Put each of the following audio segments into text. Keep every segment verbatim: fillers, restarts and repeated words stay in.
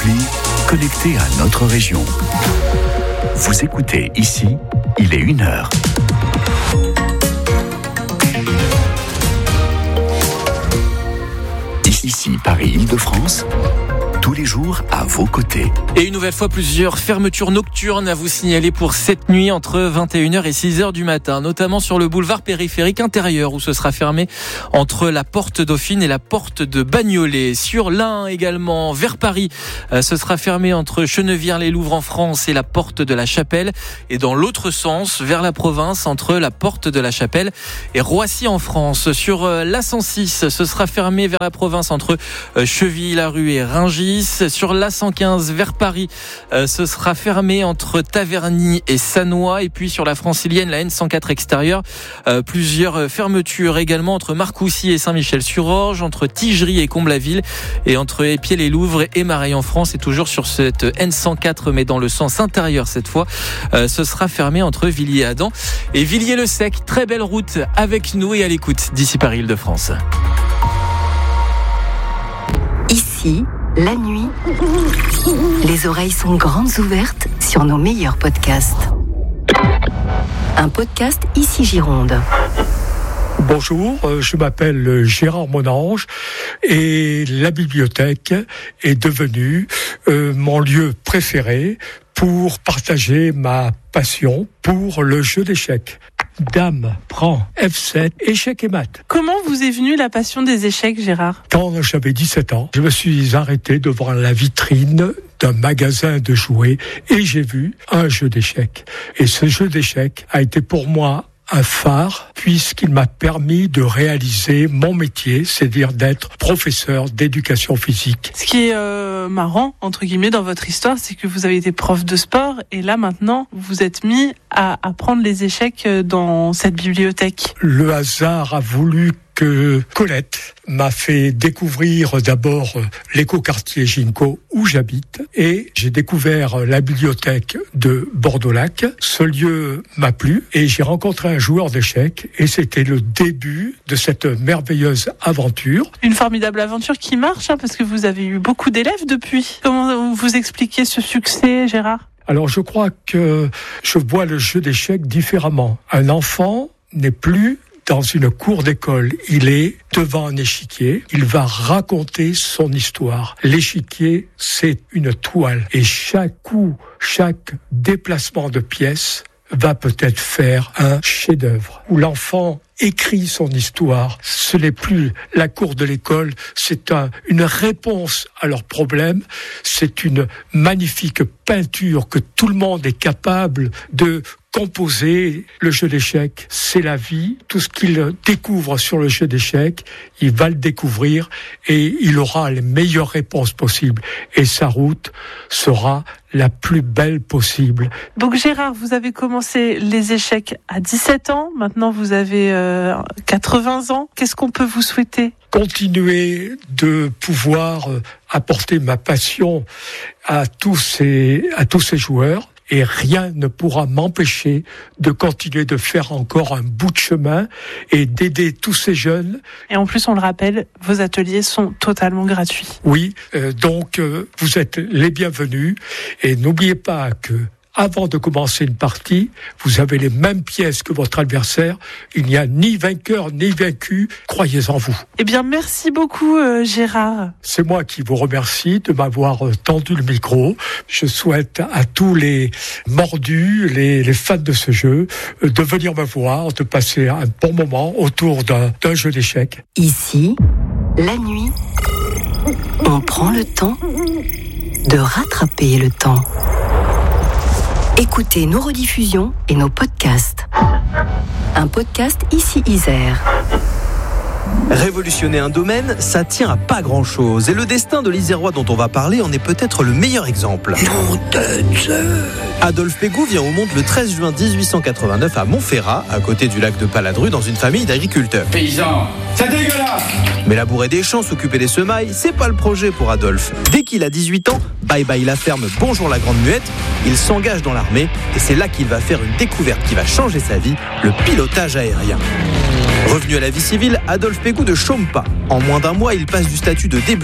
appli, connecté à notre région. Vous écoutez ici, il est une heure. Ici, Paris-Île-de-France, tous les jours à vos côtés. Et une nouvelle fois, plusieurs fermetures nocturnes à vous signaler pour cette nuit entre vingt et une heures et six heures du matin, notamment sur le boulevard périphérique intérieur où ce sera fermé entre la porte Dauphine et la porte de Bagnolet. Sur l'Ain également, vers Paris, ce sera fermé entre Chenevières-les-Louvres en France et la porte de la Chapelle. Et dans l'autre sens, vers la province, entre la porte de la Chapelle et Roissy en France. Sur l'A cent six, ce sera fermé vers la province entre Chevilly-la-Rue et Rungis. Sur l'A cent quinze vers Paris, euh, ce sera fermé entre Taverny et Sannois. Et puis sur la francilienne, la N cent quatre extérieure, euh, plusieurs fermetures également entre Marcoussis et Saint-Michel-sur-Orge, entre Tigerie et Comble-la-Ville, et entre Épied-les-Louvres et Mareil en France. Et toujours sur cette N cent quatre, mais dans le sens intérieur cette fois, euh, ce sera fermé entre Villiers-Adam et Villiers-le-Sec. Très belle route avec nous et à l'écoute d'ici Paris-Île-de-France. Ici, la nuit, les oreilles sont grandes ouvertes sur nos meilleurs podcasts. Un podcast Ici Gironde. Bonjour, je m'appelle Gérard Monange et la bibliothèque est devenue euh, mon lieu préféré pour partager ma passion pour le jeu d'échecs. Dame, prend, F sept, échecs et maths. Comment vous est venue la passion des échecs, Gérard ? Quand j'avais dix-sept ans, je me suis arrêté devant la vitrine d'un magasin de jouets et j'ai vu un jeu d'échecs. Et ce jeu d'échecs a été pour moi un phare, puisqu'il m'a permis de réaliser mon métier, c'est-à-dire d'être professeur d'éducation physique. Ce qui est euh, marrant, entre guillemets, dans votre histoire, c'est que vous avez été prof de sport, et là, maintenant, vous êtes mis à apprendre les échecs dans cette bibliothèque. Le hasard a voulu que Colette m'a fait découvrir d'abord l'écoquartier Ginko où j'habite et j'ai découvert la bibliothèque de Bordeaux-Lac. Ce lieu m'a plu et j'ai rencontré un joueur d'échecs et c'était le début de cette merveilleuse aventure. Une formidable aventure qui marche hein, parce que vous avez eu beaucoup d'élèves depuis. Comment vous expliquez ce succès, Gérard ? Alors je crois que je vois le jeu d'échecs différemment. Un enfant n'est plus dans une cour d'école, il est devant un échiquier, il va raconter son histoire. L'échiquier, c'est une toile et chaque coup, chaque déplacement de pièce va peut-être faire un chef-d'œuvre où l'enfant écrit son histoire. Ce n'est plus la cour de l'école, c'est un, une réponse à leurs problèmes. C'est une magnifique peinture que tout le monde est capable de composer. Le jeu d'échecs, c'est la vie. Tout ce qu'il découvre sur le jeu d'échecs, il va le découvrir et il aura les meilleures réponses possibles. Et sa route sera la plus belle possible. Donc Gérard, vous avez commencé les échecs à dix-sept ans. Maintenant, vous avez euh, quatre-vingts ans. Qu'est-ce qu'on peut vous souhaiter ? Continuer de pouvoir apporter ma passion à tous ces, à tous ces joueurs. Et rien ne pourra m'empêcher de continuer de faire encore un bout de chemin et d'aider tous ces jeunes. Et en plus, on le rappelle, vos ateliers sont totalement gratuits. Oui, euh, donc euh, vous êtes les bienvenus et n'oubliez pas que avant de commencer une partie, vous avez les mêmes pièces que votre adversaire. Il n'y a ni vainqueur ni vaincu. Croyez en vous. Eh bien, merci beaucoup, euh, Gérard. C'est moi qui vous remercie de m'avoir tendu le micro. Je souhaite à tous les mordus, les, les fans de ce jeu, de venir me voir, de passer un bon moment autour d'un, d'un jeu d'échecs. Ici, la nuit, on prend le temps de rattraper le temps. Écoutez nos rediffusions et nos podcasts. Un podcast Ici Isère. Révolutionner un domaine, ça tient à pas grand-chose. Et le destin de l'Isérois dont on va parler en est peut-être le meilleur exemple. Adolphe Pégout vient au monde le treize juin dix-huit cent quatre-vingt-neuf à Montferrat, à côté du lac de Paladru, dans une famille d'agriculteurs. Paysans, c'est dégueulasse! Mais labourer des champs, s'occuper des semailles, c'est pas le projet pour Adolphe. Dès qu'il a dix-huit ans, bye bye la ferme, bonjour la grande muette, il s'engage dans l'armée et c'est là qu'il va faire une découverte qui va changer sa vie, le pilotage aérien. Revenu à la vie civile, Adolphe Pégout ne chôme pas. En moins d'un mois, il passe du statut de débutant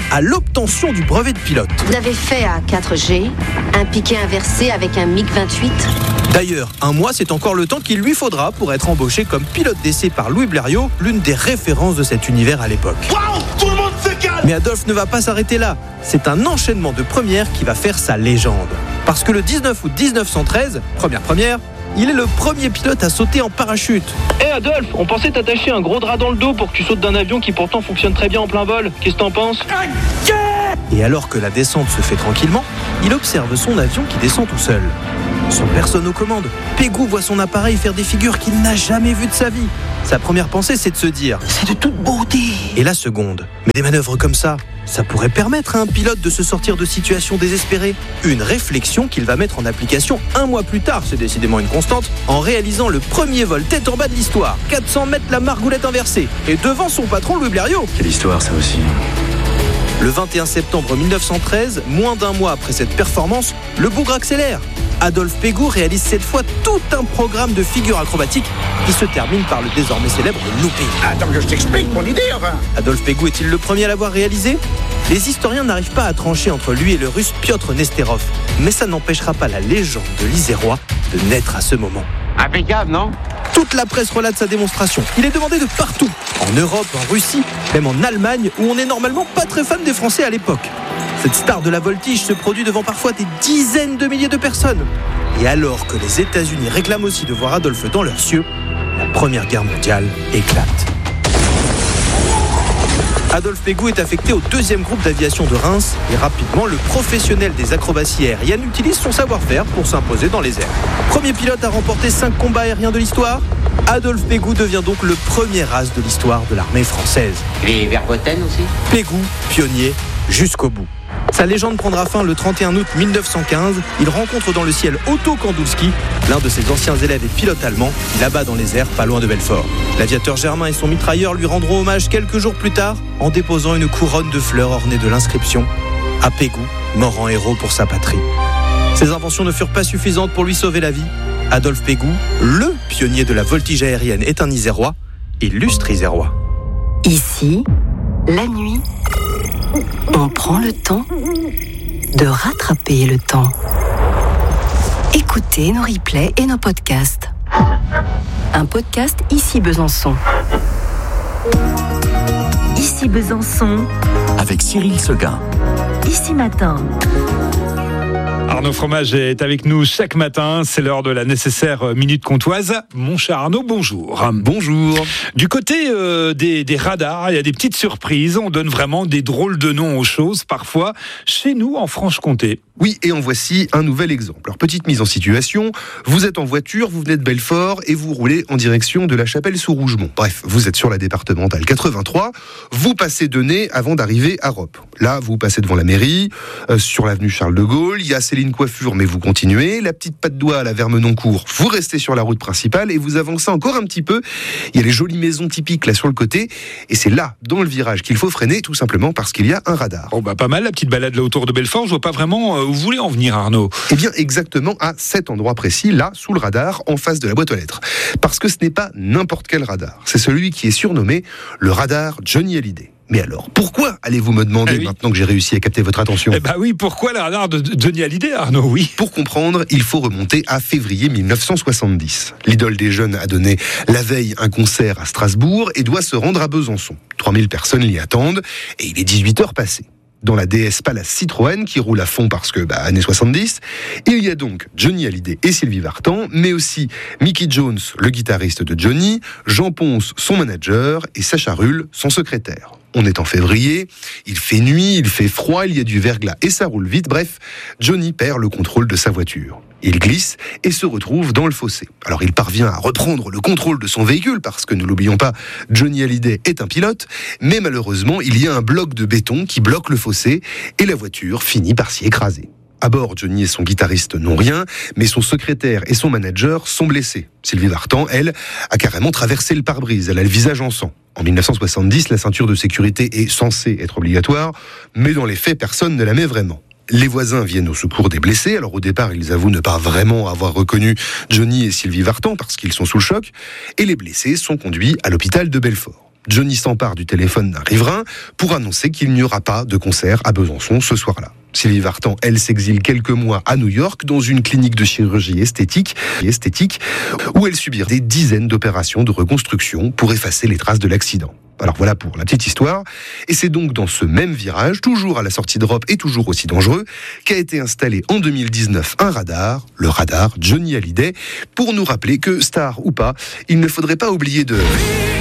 à l'obtention du brevet de pilote. Vous avez fait à quatre G un piqué inversé avec un MiG vingt-huit. D'ailleurs, un mois, c'est encore le temps qu'il lui faudra pour être embauché comme pilote d'essai par Louis Blériot, l'une des références de cet univers à l'époque. Waouh, tout le monde se calme. Mais Adolphe ne va pas s'arrêter là. C'est un enchaînement de premières qui va faire sa légende. Parce que le dix-neuf août dix-neuf cent treize, première première, il est le premier pilote à sauter en parachute. Hé hey Adolphe, on pensait t'attacher un gros drap dans le dos pour que tu sautes d'un avion qui pourtant fonctionne très bien en plein vol. Qu'est-ce que t'en penses ? Et alors que la descente se fait tranquillement, il observe son avion qui descend tout seul. Sans personne aux commandes, Pégou voit son appareil faire des figures qu'il n'a jamais vues de sa vie. Sa première pensée, c'est de se dire « c'est de toute beauté !» Et la seconde, mais des manœuvres comme ça, ça pourrait permettre à un pilote de se sortir de situations désespérées. Une réflexion qu'il va mettre en application un mois plus tard, c'est décidément une constante, en réalisant le premier vol tête en bas de l'histoire, quatre cents mètres la margoulette inversée, et devant son patron Louis Blériot. Quelle histoire ça aussi. Le vingt et un septembre mille neuf cent treize, moins d'un mois après cette performance, le bougre accélère. Adolphe Pégou réalise cette fois tout un programme de figures acrobatiques qui se termine par le désormais célèbre looping. Attends que je t'explique mon idée, enfin. Adolphe Pégou est-il le premier à l'avoir réalisé ? Les historiens n'arrivent pas à trancher entre lui et le russe Piotr Nesterov, mais ça n'empêchera pas la légende de l'Isérois de naître à ce moment. Impeccable, non ? Toute la presse relate sa démonstration. Il est demandé de partout, en Europe, en Russie, même en Allemagne, où on n'est normalement pas très fan des Français à l'époque. Cette star de la voltige se produit devant parfois des dizaines de milliers de personnes. Et alors que les États-Unis réclament aussi de voir Adolphe dans leurs cieux, la Première Guerre mondiale éclate. Adolphe Pégou est affecté au deuxième groupe d'aviation de Reims et rapidement, le professionnel des acrobaties aériennes utilise son savoir-faire pour s'imposer dans les airs. Premier pilote à remporter cinq combats aériens de l'histoire, Adolphe Pégou devient donc le premier as de l'histoire de l'armée française. Les Verboten aussi ? Pégou, pionnier, jusqu'au bout. Sa légende prendra fin le trente et un août mille neuf cent quinze. Il rencontre dans le ciel Otto Kandulski, l'un de ses anciens élèves et pilote allemand, qu'il abat dans les airs pas loin de Belfort. L'aviateur Germain et son mitrailleur lui rendront hommage quelques jours plus tard en déposant une couronne de fleurs ornée de l'inscription « À Pégou, mort en héros pour sa patrie ». Ses inventions ne furent pas suffisantes pour lui sauver la vie. Adolphe Pégou, le pionnier de la voltige aérienne, est un Isérois, illustre Isérois. Ici, la nuit, on prend le temps de rattraper le temps. Écoutez nos replays et nos podcasts. Un podcast Ici Besançon. Ici Besançon. Avec Cyril Seguin. Ici Matin. Arnaud Fromage est avec nous chaque matin. C'est l'heure de la nécessaire minute comtoise. Mon cher Arnaud, bonjour. Bonjour. Du côté euh, des, des radars, il y a des petites surprises. On donne vraiment des drôles de noms aux choses, parfois, chez nous, en Franche-Comté. Oui, et en voici un nouvel exemple. Alors, petite mise en situation. Vous êtes en voiture, vous venez de Belfort et vous roulez en direction de la Chapelle-sous-Rougemont. Bref, vous êtes sur la départementale quatre-vingt-trois. Vous passez Denay avant d'arriver à Roppe. Là, vous passez devant la mairie, euh, sur l'avenue Charles de Gaulle. Il y a Céline Coiffure, mais vous continuez. La petite patte d'oie à la Vermenoncourt. Vous restez sur la route principale et vous avancez encore un petit peu. Il y a les jolies maisons typiques là sur le côté. Et c'est là, dans le virage, qu'il faut freiner, tout simplement parce qu'il y a un radar. Bon, bah, pas mal la petite balade là autour de Belfort. Je vois pas vraiment euh, où vous voulez en venir, Arnaud. Eh bien, exactement à cet endroit précis, là, sous le radar, en face de la boîte aux lettres. Parce que ce n'est pas n'importe quel radar. C'est celui qui est surnommé le radar Johnny Hallyday. Mais alors, pourquoi allez-vous me demander, eh oui. maintenant que j'ai réussi à capter votre attention ? Eh bah oui, pourquoi le radar de Johnny Hallyday, Arnaud ? Oui. Pour comprendre, il faut remonter à février mille neuf cent soixante-dix. L'idole des jeunes a donné la veille un concert à Strasbourg et doit se rendre à Besançon. trois mille personnes l'y attendent et il est dix-huit heures passées. Dans la D S Palace Citroën, qui roule à fond parce que, bah, années soixante-dix, il y a donc Johnny Hallyday et Sylvie Vartan, mais aussi Mickey Jones, le guitariste de Johnny, Jean Ponce, son manager, et Sacha Rull, son secrétaire. On est en février, il fait nuit, il fait froid, il y a du verglas et ça roule vite. Bref, Johnny perd le contrôle de sa voiture. Il glisse et se retrouve dans le fossé. Alors il parvient à reprendre le contrôle de son véhicule parce que, ne l'oublions pas, Johnny Hallyday est un pilote, mais malheureusement, il y a un bloc de béton qui bloque le fossé et la voiture finit par s'y écraser. À bord, Johnny et son guitariste n'ont rien, mais son secrétaire et son manager sont blessés. Sylvie Vartan, elle, a carrément traversé le pare-brise. Elle a le visage en sang. En mille neuf cent soixante-dix, la ceinture de sécurité est censée être obligatoire, mais dans les faits, personne ne la met vraiment. Les voisins viennent au secours des blessés. Alors au départ, ils avouent ne pas vraiment avoir reconnu Johnny et Sylvie Vartan parce qu'ils sont sous le choc. Et les blessés sont conduits à l'hôpital de Belfort. Johnny s'empare du téléphone d'un riverain pour annoncer qu'il n'y aura pas de concert à Besançon ce soir-là. Sylvie Vartan, elle, s'exile quelques mois à New York dans une clinique de chirurgie esthétique, esthétique où elle subira des dizaines d'opérations de reconstruction pour effacer les traces de l'accident. Alors voilà pour la petite histoire. Et c'est donc dans ce même virage, toujours à la sortie d'Europe et toujours aussi dangereux, qu'a été installé en deux mille dix-neuf un radar, le radar Johnny Hallyday, pour nous rappeler que, star ou pas, il ne faudrait pas oublier de...